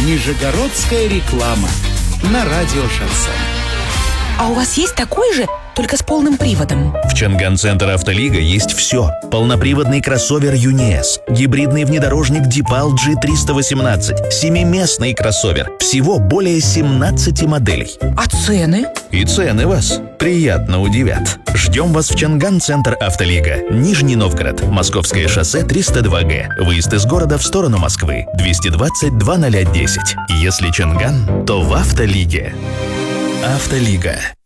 Нижегородская реклама на радио «Шансон». А у вас есть такой же, только с полным приводом? В Чанган-центр «Автолига» есть все. Полноприводный кроссовер «ЮНИЭС», гибридный внедорожник «Дипал G318», семиместный кроссовер. Всего более 17 моделей. А цены? И цены вас приятно удивят. Ждем вас в Чанган-центр «Автолига». Нижний Новгород, Московское шоссе 302Г. Выезд из города в сторону Москвы. 220-2010. Если Чанган, то в «Автолиге». «Автолига».